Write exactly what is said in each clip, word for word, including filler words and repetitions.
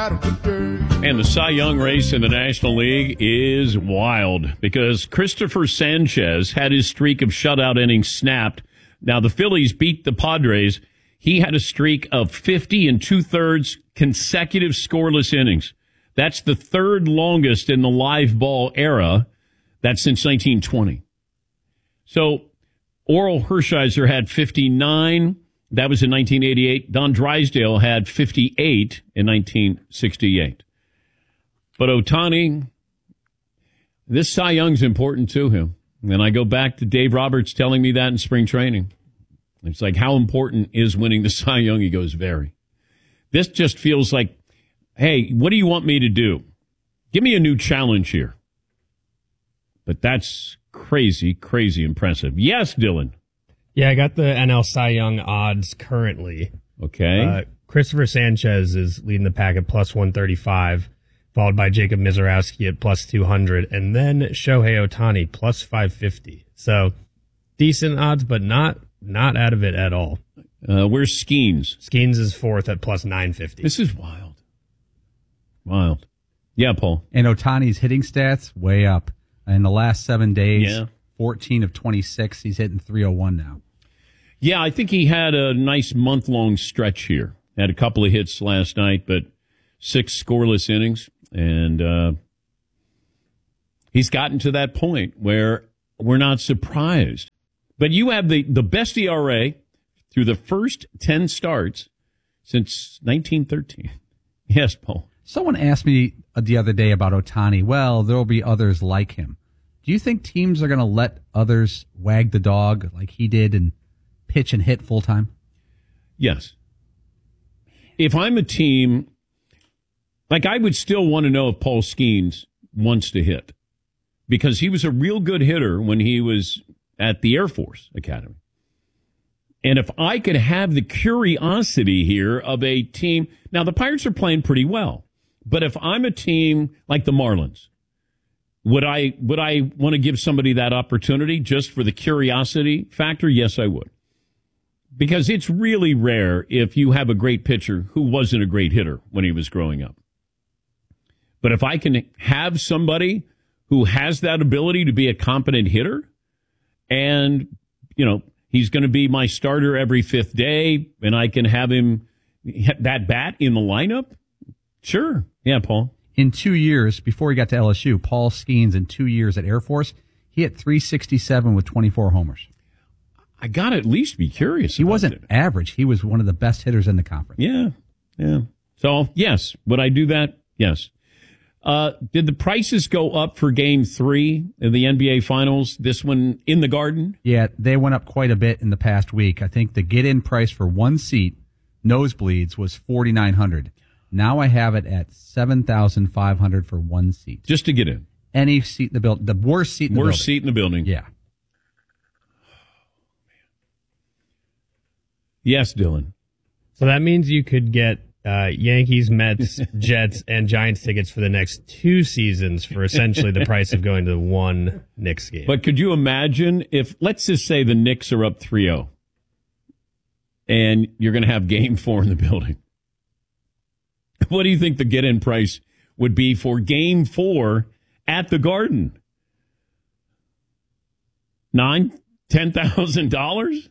And the Cy Young race in the National League is wild because Christopher Sanchez had his streak of shutout innings snapped. Now, the Phillies beat the Padres. He had a streak of fifty and two-thirds consecutive scoreless innings. That's the third longest in the live ball era. That's since nineteen twenty. So, Oral Hershiser had fifty-nine. That was in nineteen eighty-eight. Don Drysdale had fifty-eight in nineteen sixty-eight. But Ohtani, this Cy Young's important to him. And I go back to Dave Roberts telling me that in spring training. It's like, how important is winning the Cy Young? He goes, very. This just feels like, hey, what do you want me to do? Give me a new challenge here. But that's crazy, crazy impressive. Yes, Dylan. Yeah, I got the N L Cy Young odds currently. Okay. Uh, Christopher Sanchez is leading the pack at plus one thirty-five, followed by Jacob Mizorowski at plus two hundred, and then Shohei Ohtani plus five fifty. So decent odds, but not not out of it at all. Uh, where's Skeens? Skeens is fourth at plus nine fifty. This is wild. Wild. Yeah, Paul. And Ohtani's hitting stats way up. In the last seven days, yeah. fourteen of twenty-six. He's hitting three oh one now. Yeah, I think he had a nice month-long stretch here. Had a couple of hits last night, but six scoreless innings. And uh, he's gotten to that point where we're not surprised. But you have the, the best E R A through the first ten starts since nineteen thirteen. Yes, Paul. Someone asked me the other day about Ohtani. Well, there will be others like him. Do you think teams are going to let others wag the dog like he did and pitch and hit full time? Yes. If I'm a team, like I would still want to know if Paul Skeens wants to hit because he was a real good hitter when he was at the Air Force Academy. And if I could have the curiosity here of a team, now the Pirates are playing pretty well, but if I'm a team like the Marlins, would I would I want to give somebody that opportunity just for the curiosity factor? Yes, I would. Because it's really rare if you have a great pitcher who wasn't a great hitter when he was growing up. But if I can have somebody who has that ability to be a competent hitter and, you know, he's going to be my starter every fifth day and I can have him that bat in the lineup, sure. Yeah, Paul. In two years, before he got to L S U, Paul Skeens in two years at Air Force, he hit three sixty-seven with twenty-four homers. I got to at least be curious. He wasn't it. average. He was one of the best hitters in the conference. Yeah, yeah. So, yes. Would I do that? Yes. Uh, did the prices go up for game three of the N B A Finals, this one in the Garden? Yeah, they went up quite a bit in the past week. I think the get-in price for one seat, nosebleeds, was forty-nine hundred dollars. Now I have it at seven thousand five hundred dollars for one seat. Just to get in? Any seat in the building. The worst seat in the worst building. Worst seat in the building. Yeah. Yes, Dylan. So that means you could get uh, Yankees, Mets, Jets, and Giants tickets for the next two seasons for essentially the price of going to one Knicks game. But could you imagine if, let's just say the Knicks are up three oh and you're going to have game four in the building. What do you think the get-in price would be for game four at the Garden? Nine, ten thousand dollars?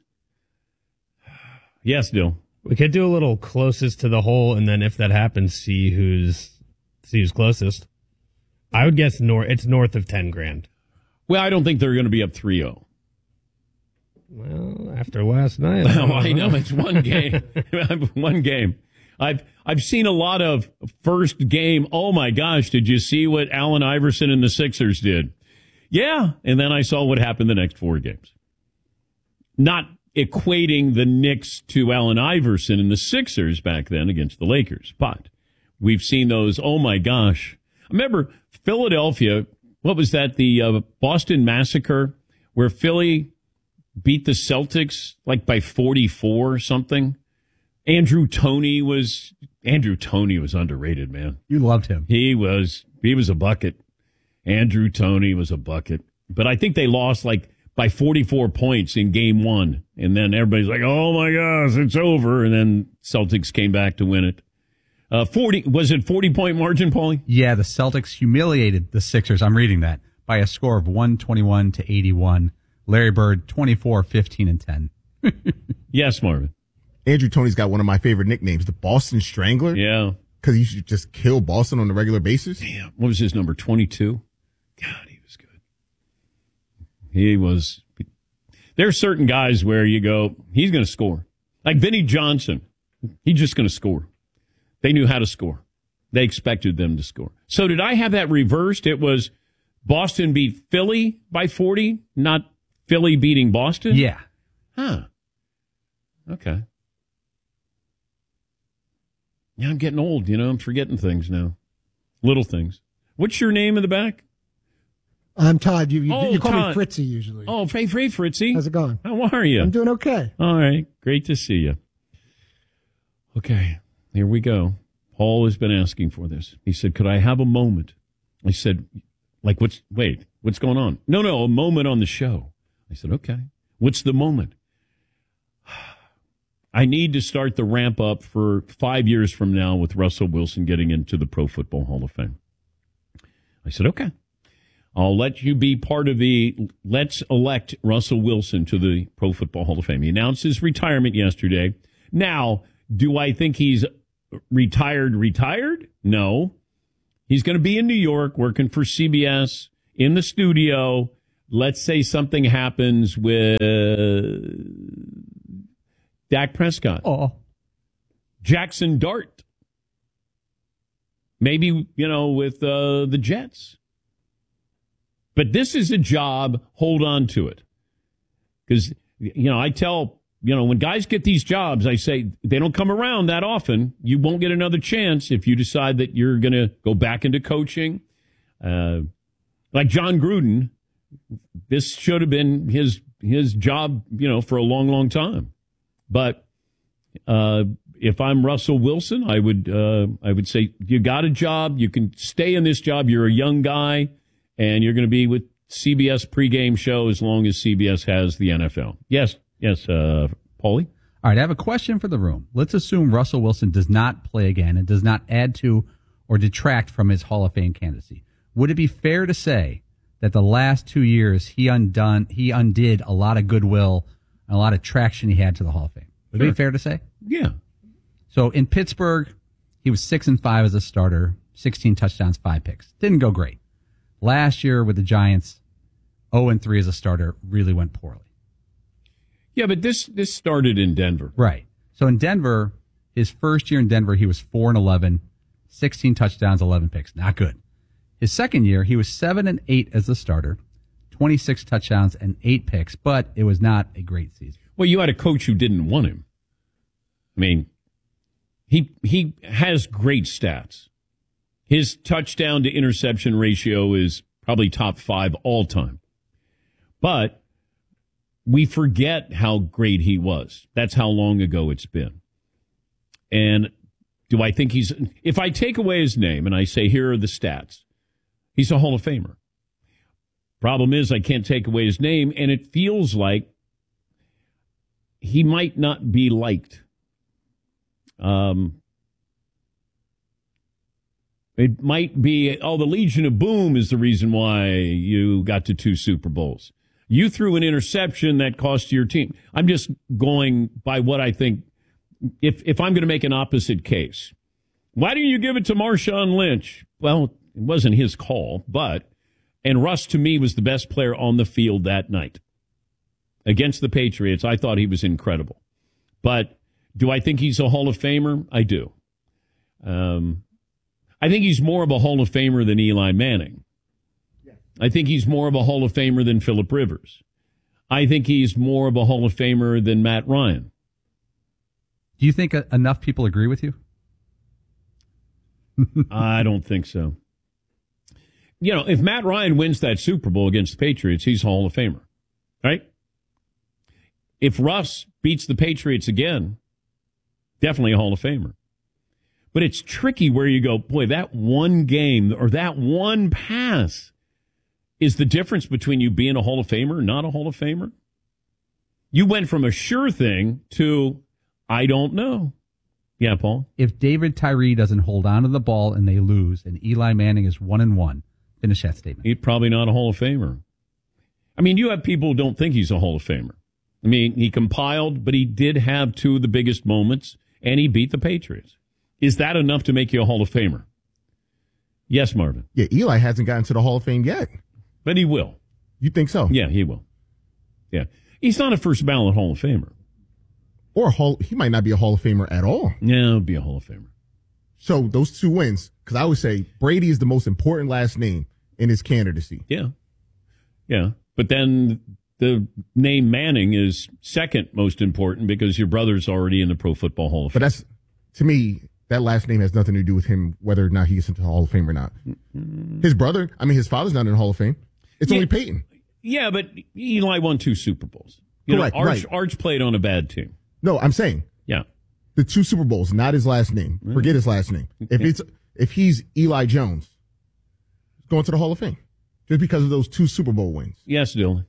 Yes, Dill. We could do a little closest to the hole, and then if that happens, see who's see who's closest. I would guess north. It's north of ten grand. Well, I don't think they're going to be up three oh. Well, after last night, I, well, I know it's one game. one game. I've I've seen a lot of first game. Oh my gosh! Did you see what Allen Iverson and the Sixers did? Yeah, and then I saw what happened the next four games. Not equating the Knicks to Allen Iverson and the Sixers back then against the Lakers, but we've seen those. Oh my gosh! I remember Philadelphia. What was that? The uh, Boston Massacre, where Philly beat the Celtics like by forty-four or something. Andrew Toney was Andrew Toney was underrated, man. You loved him. He was he was a bucket. Andrew Toney was a bucket. But I think they lost like by forty-four points in game one. And then everybody's like, oh my gosh, it's over. And then Celtics came back to win it. Uh, forty was it forty point margin, Paulie? Yeah, the Celtics humiliated the Sixers. I'm reading that by a score of one twenty-one to eighty-one. Larry Bird, twenty-four, fifteen, and ten. Yes, Marvin. Andrew Toney's got one of my favorite nicknames, the Boston Strangler. Yeah. Because he should just kill Boston on a regular basis. Damn. What was his number? twenty-two? God, he was good. He was. There are certain guys where you go, he's going to score. Like Vinnie Johnson. He's just going to score. They knew how to score. They expected them to score. So did I have that reversed? It was Boston beat Philly by forty, not Philly beating Boston? Yeah. Huh. Okay. Yeah, I'm getting old, you know. I'm forgetting things now. Little things. What's your name in the back? I'm Todd. You, you, Oh, you call Todd. me Fritzy usually. Oh, Faye Faye Fritzy. How's it going? How are you? I'm doing okay. All right. Great to see you. Okay. Here we go. Paul has been asking for this. He said, could I have a moment? I said, like, what's, wait, what's going on? No, no, a moment on the show. I said, okay. What's the moment? I need to start the ramp up for five years from now with Russell Wilson getting into the Pro Football Hall of Fame. I said, okay. I'll let you be part of the let's elect Russell Wilson to the Pro Football Hall of Fame. He announced his retirement yesterday. Now, do I think he's retired, retired? No. He's going to be in New York working for C B S in the studio. Let's say something happens with Dak Prescott. Oh. Jackson Dart. Maybe, you know, with uh, the Jets. But this is a job, hold on to it. Because, you know, I tell, you know, when guys get these jobs, I say they don't come around that often. You won't get another chance if you decide that you're going to go back into coaching. Uh, like John Gruden, this should have been his his job, you know, for a long, long time. But uh, if I'm Russell Wilson, I would uh, I would say you got a job. You can stay in this job. You're a young guy. And you're going to be with C B S pregame show as long as C B S has the N F L. Yes, yes, uh, Paulie? All right, I have a question for the room. Let's assume Russell Wilson does not play again and does not add to or detract from his Hall of Fame candidacy. Would it be fair to say that the last two years he undone he undid a lot of goodwill and a lot of traction he had to the Hall of Fame? Would Sure. it be fair to say? Yeah. So in Pittsburgh, he was six and five as a starter, sixteen touchdowns, five picks. Didn't go great. Last year with the Giants, oh and three as a starter, really went poorly. Yeah, but this this started in Denver. Right. So in Denver, his first year in Denver, he was four and eleven, sixteen touchdowns, eleven picks. Not good. His second year, he was seven and eight as the starter, twenty-six touchdowns and eight picks, but it was not a great season. Well, you had a coach who didn't want him. I mean, he he has great stats. His touchdown to interception ratio is probably top five all time. But we forget how great he was. That's how long ago it's been. And do I think he's, if I take away his name and I say, here are the stats, he's a Hall of Famer. Problem is, I can't take away his name, and it feels like he might not be liked. Um, It might be, oh, the Legion of Boom is the reason why you got to two Super Bowls. You threw an interception that cost your team. I'm just going by what I think. If if I'm going to make an opposite case, why didn't you give it to Marshawn Lynch? Well, it wasn't his call, but, and Russ to me was the best player on the field that night. Against the Patriots, I thought he was incredible. But do I think he's a Hall of Famer? I do. Um, I think he's more of a Hall of Famer than Eli Manning. I think he's more of a Hall of Famer than Phillip Rivers. I think he's more of a Hall of Famer than Matt Ryan. Do you think uh, enough people agree with you? I don't think so. You know, if Matt Ryan wins that Super Bowl against the Patriots, he's a Hall of Famer, right? If Russ beats the Patriots again, definitely a Hall of Famer. But it's tricky where you go, boy, that one game or that one pass is the difference between you being a Hall of Famer and not a Hall of Famer. You went from a sure thing to, I don't know. Yeah, Paul? If David Tyree doesn't hold on to the ball and they lose, and Eli Manning is one and one, finish that statement. He's probably not a Hall of Famer. I mean, you have people who don't think he's a Hall of Famer. I mean, he compiled, but he did have two of the biggest moments, and he beat the Patriots. Is that enough to make you a Hall of Famer? Yes, Marvin. Yeah, Eli hasn't gotten to the Hall of Fame yet. But he will. You think so? Yeah, he will. Yeah. He's not a first ballot Hall of Famer. Or a Hall, he might not be a Hall of Famer at all. Yeah, he'll be a Hall of Famer. So those two wins, because I would say Brady is the most important last name in his candidacy. Yeah. Yeah. But then the name Manning is second most important because your brother's already in the Pro Football Hall of Fame. But that's, to me, that last name has nothing to do with him, whether or not he gets into the Hall of Fame or not. His brother, I mean, his father's not in the Hall of Fame. It's Yeah. only Peyton. Yeah, but Eli won two Super Bowls. You Correct, know, Arch, right. Arch played on a bad team. No, I'm saying Yeah. the two Super Bowls, not his last name. Forget his last name. If it's if he's Eli Jones, going to the Hall of Fame just because of those two Super Bowl wins. Yes, Dylan.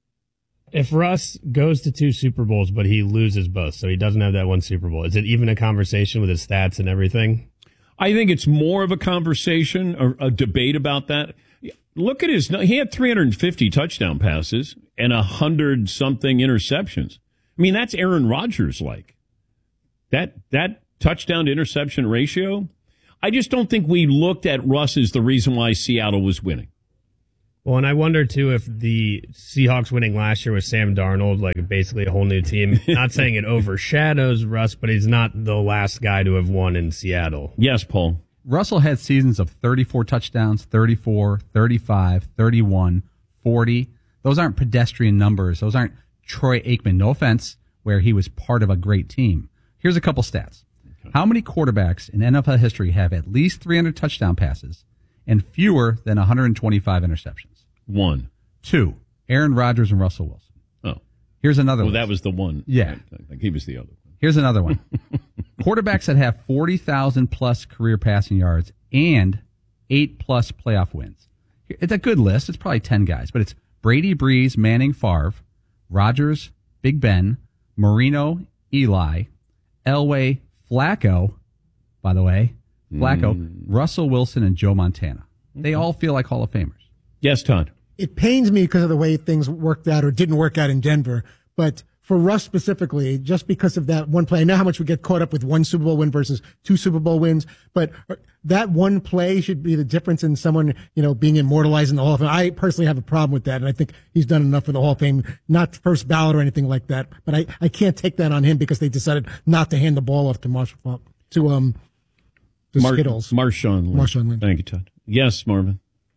If Russ goes to two Super Bowls, but he loses both, so he doesn't have that one Super Bowl, is it even a conversation with his stats and everything? I think it's more of a conversation or a debate about that. Look at his, he had three hundred fifty touchdown passes and one hundred something interceptions. I mean, that's Aaron Rodgers like. That, that touchdown to interception ratio. I just don't think we looked at Russ as the reason why Seattle was winning. Well, and I wonder, too, if the Seahawks winning last year with Sam Darnold, like basically a whole new team, not saying it overshadows Russ, but he's not the last guy to have won in Seattle. Yes, Paul. Russell had seasons of thirty-four touchdowns, thirty-four, thirty-five, thirty-one, forty. Those aren't pedestrian numbers. Those aren't Troy Aikman, no offense, where he was part of a great team. Here's a couple stats. Okay. How many quarterbacks in N F L history have at least three hundred touchdown passes and fewer than one hundred twenty-five interceptions? One. Two. Aaron Rodgers and Russell Wilson. Oh. Here's another Well, one. that was the one. Yeah. I think he was the other one. Here's another one. Quarterbacks that have forty thousand plus career passing yards and eight plus playoff wins. It's a good list. It's probably ten guys, but it's Brady, Breeze, Manning, Favre, Rodgers, Big Ben, Marino, Eli, Elway, Flacco, by the way, Flacco, mm. Russell Wilson, and Joe Montana. They all feel like Hall of Famers. Yes, Todd. It pains me because of the way things worked out or didn't work out in Denver. But for Russ specifically, just because of that one play, I know how much we get caught up with one Super Bowl win versus two Super Bowl wins, but that one play should be the difference in someone, you know, being immortalized in the Hall of Fame. I personally have a problem with that, and I think he's done enough for the Hall of Fame, not first ballot or anything like that. But I, I can't take that on him because they decided not to hand the ball off to Marshall, to um, the Mar- Skittles. Marshawn Lynch. Marshawn Lynch. Thank you, Todd. Yes, Marvin.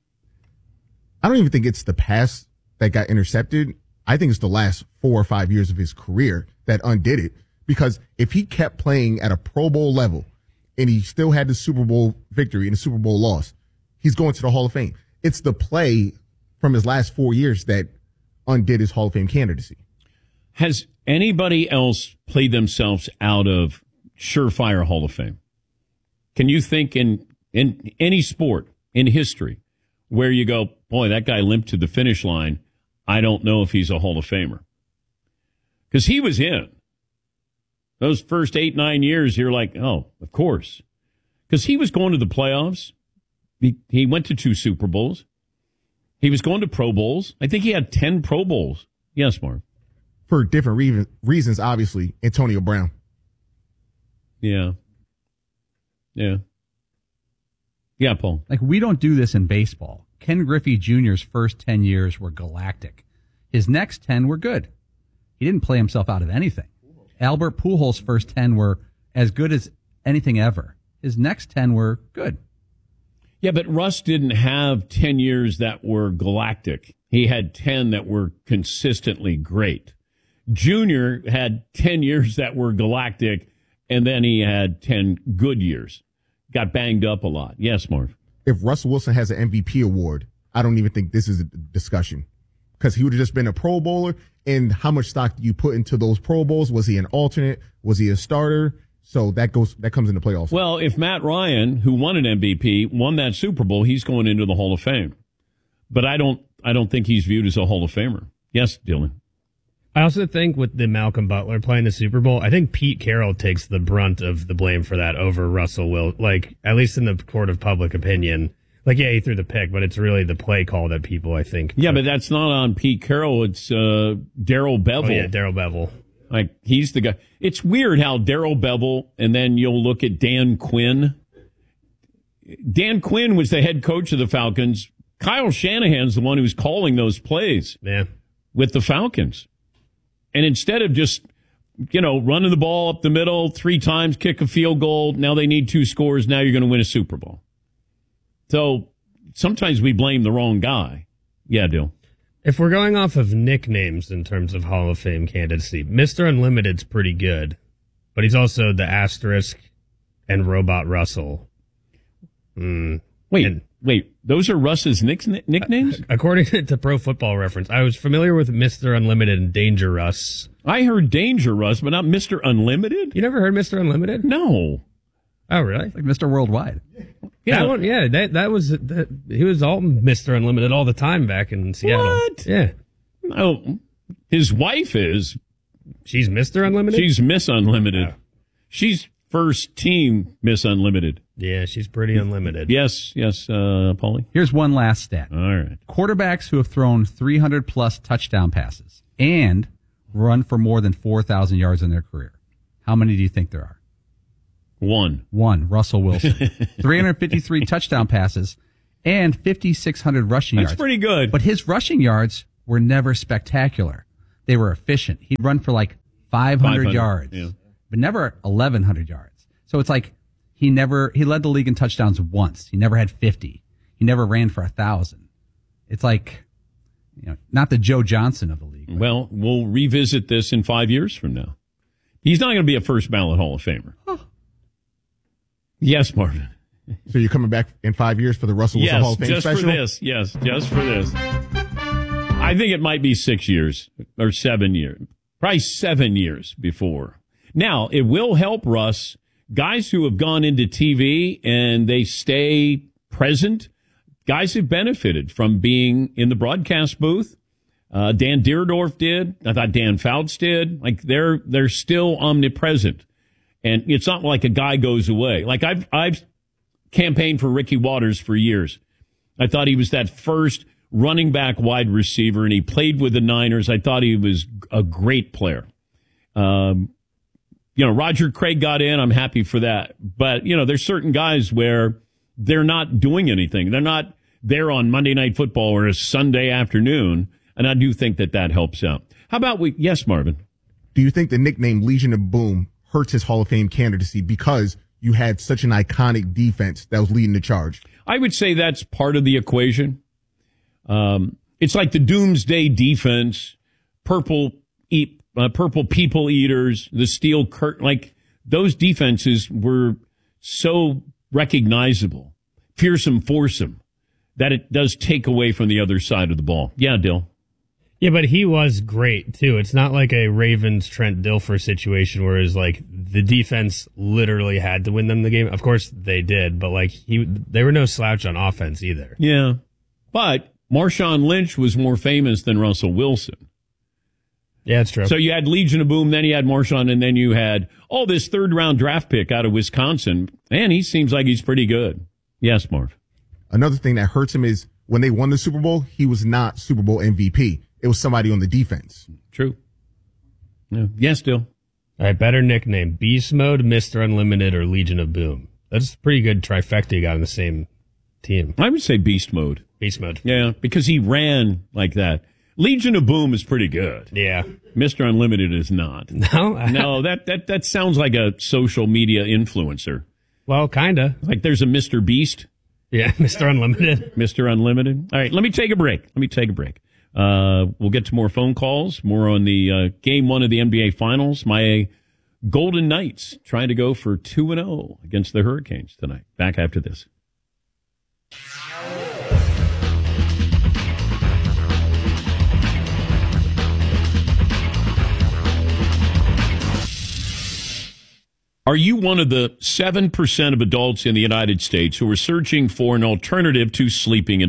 I don't even think it's the pass that got intercepted. I think it's the last four or five years of his career that undid it. Because if he kept playing at a Pro Bowl level and he still had the Super Bowl victory and the Super Bowl loss, he's going to the Hall of Fame. It's the play from his last four years that undid his Hall of Fame candidacy. Has anybody else played themselves out of surefire Hall of Fame? Can you think in, in any sport in history where you go, boy, that guy limped to the finish line, I don't know if he's a Hall of Famer? Because he was in. Those first eight, nine years, you're like, oh, of course. Because he was going to the playoffs. He, he went to two Super Bowls. He was going to Pro Bowls. I think he had ten Pro Bowls. Yes, Mark. For different re- reasons, obviously. Antonio Brown. Yeah. Yeah. Yeah, Paul. Like, we don't do this in baseball. Ken Griffey Junior's first ten years were galactic. His next ten were good. He didn't play himself out of anything. Albert Pujols' first ten were as good as anything ever. His next ten were good. Yeah, but Russ didn't have ten years that were galactic. He had ten that were consistently great. Junior had ten years that were galactic, and then he had ten good years. Got banged up a lot. Yes, Marv. If Russell Wilson has an M V P award, I don't even think this is a discussion. Because he would have just been a Pro Bowler. And how much stock do you put into those Pro Bowls? Was he an alternate? Was he a starter? So that goes that comes into play also. Well, if Matt Ryan, who won an M V P, won that Super Bowl, he's going into the Hall of Fame. But I don't I don't think he's viewed as a Hall of Famer. Yes, Dylan. I also think with the Malcolm Butler playing the Super Bowl, I think Pete Carroll takes the brunt of the blame for that over Russell Wilson. Like, at least in the court of public opinion. Like, yeah, he threw the pick, but it's really the play call that people, I think. Yeah, but that's not on Pete Carroll. It's uh, Darrell Bevell. Oh, yeah, Darrell Bevell. Like, he's the guy. It's weird how Darrell Bevell, and then you'll look at Dan Quinn. Dan Quinn was the head coach of the Falcons. Kyle Shanahan's the one who's calling those plays yeah. with the Falcons. And instead of just, you know, running the ball up the middle three times, kick a field goal, now they need two scores, now you're going to win a Super Bowl. So sometimes we blame the wrong guy. Yeah, Dill. If we're going off of nicknames in terms of Hall of Fame candidacy, Mister Unlimited's pretty good, but he's also the Asterisk and Robot Russell. Mm. Wait, and, wait, those are Russ's nick- nicknames? According to Pro Football Reference, I was familiar with Mister Unlimited and Danger Russ. I heard Danger Russ, but not Mister Unlimited? You never heard Mister Unlimited? No. Oh, really? Like Mister Worldwide. Yeah, that one, yeah, that that was that, he was all Mister Unlimited all the time back in Seattle. What? Yeah. Oh, his wife is. She's Mister Unlimited? She's Miss Unlimited. Oh. She's first team Miss Unlimited. Yeah, she's pretty unlimited. Yes, yes, uh, Paulie. Here's one last stat. All right. Quarterbacks who have thrown three hundred plus touchdown passes and run for more than four thousand yards in their career. How many do you think there are? One. One, Russell Wilson. three hundred fifty-three touchdown passes and fifty-six hundred rushing That's yards. That's pretty good. But his rushing yards were never spectacular. They were efficient. He'd run for like five hundred yards, yeah. but never eleven hundred yards. So it's like he never, he led the league in touchdowns once. He never had fifty. He never ran for a thousand. It's like, you know, not the Joe Johnson of the league. But. Well, we'll revisit this in five years from now. He's not going to be a first ballot Hall of Famer. Huh. Yes, Marvin. So you're coming back in five years for the Russell Wilson yes, Hall of Fame just special? for this. Yes, just for this. I think it might be six years or seven years. Probably seven years before. Now, it will help Russ. Guys who have gone into T V and they stay present, guys have benefited from being in the broadcast booth. Uh, Dan Dierdorf did. I thought Dan Fouts did. Like they're they're still omnipresent, and it's not like a guy goes away. Like I've I've campaigned for Ricky Watters for years. I thought he was that first running back wide receiver, and he played with the Niners. I thought he was a great player. Um, you know, Roger Craig got in. I'm happy for that. But, you know, there's certain guys where they're not doing anything. They're not there on Monday Night Football or a Sunday afternoon. And I do think that that helps out. How about we? Yes, Marvin. Do you think the nickname Legion of Boom hurts his Hall of Fame candidacy because you had such an iconic defense that was leading the charge? I would say that's part of the equation. Um, it's like the Doomsday Defense, Purple Eat. Uh, purple People Eaters, the Steel Curtain, like those defenses were so recognizable, fearsome, foursome, that it does take away from the other side of the ball. Yeah, Dill. Yeah, but he was great, too. It's not like a Ravens Trent Dilfer situation where it's like the defense literally had to win them the game. Of course they did, but like he, they were no slouch on offense either. Yeah, but Marshawn Lynch was more famous than Russell Wilson. Yeah, that's true. So you had Legion of Boom, then you had Marshawn, and then you had, oh, this third-round draft pick out of Wisconsin. Man, he seems like he's pretty good. Yes, Marv. Another thing that hurts him is when they won the Super Bowl, he was not Super Bowl M V P. It was somebody on the defense. True. Yeah. Yes, Dill. All right, better nickname. Beast Mode, Mister Unlimited, or Legion of Boom. That's a pretty good trifecta you got on the same team. I would say Beast Mode. Beast Mode. Yeah, because he ran like that. Legion of Boom is pretty good. Yeah. Mister Unlimited is not. No? no, that, that, that sounds like a social media influencer. Well, kind of. Like there's a Mister Beast. Yeah, Mister Unlimited. Mister Unlimited. All right, let me take a break. Let me take a break. Uh, we'll get to more phone calls, more on the uh, game one of the N B A Finals. My Golden Knights trying to go for two and oh against the Hurricanes tonight. Back after this. Are you one of the seven percent of adults in the United States who are searching for an alternative to sleeping in a bed?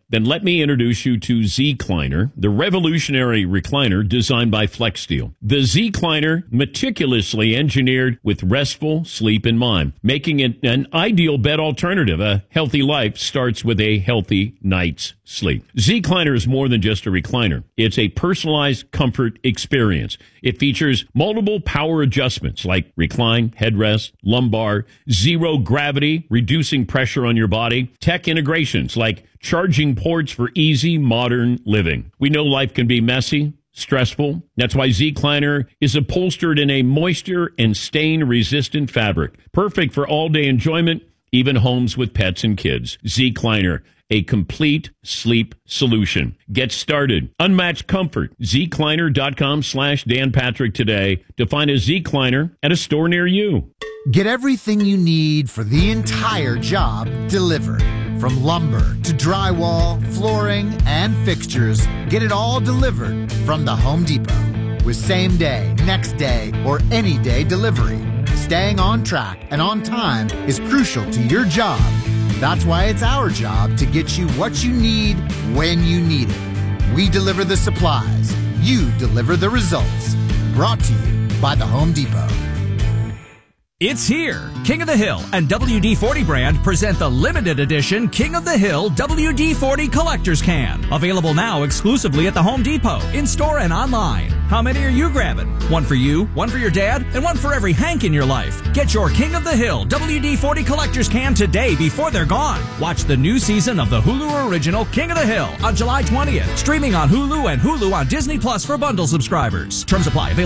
Then let me introduce you to Z-Cliner, the revolutionary recliner designed by FlexSteel. The Z-Cliner, meticulously engineered with restful sleep in mind, making it an ideal bed alternative. A healthy life starts with a healthy night's sleep. Z-Cliner is more than just a recliner. It's a personalized comfort experience. It features multiple power adjustments like recline, headrest, lumbar, zero gravity, reducing pressure on your body, tech integrations like charging ports for easy modern living. We know life can be messy, stressful. That's why Z-Cliner is upholstered in a moisture and stain-resistant fabric. Perfect for all-day enjoyment, even homes with pets and kids. Z-Cliner, a complete sleep solution. Get started. Unmatched comfort. Z-Cliner.com slash Dan Patrick today to find a Z-Cliner at a store near you. Get everything you need for the entire job delivered. From lumber to drywall, flooring, and fixtures, get it all delivered from the Home Depot. With same day, next day, or any day delivery, staying on track and on time is crucial to your job. That's why it's our job to get you what you need when you need it. We deliver the supplies. You deliver the results. Brought to you by the Home Depot. It's here. King of the Hill and W D forty brand present the limited edition King of the Hill W D forty Collector's Can. Available now exclusively at the Home Depot, in-store and online. How many are you grabbing? One for you, one for your dad, and one for every Hank in your life. Get your King of the Hill W D forty Collector's Can today before they're gone. Watch the new season of the Hulu original King of the Hill on July twentieth. Streaming on Hulu and Hulu on Disney Plus for bundle subscribers. Terms apply. Available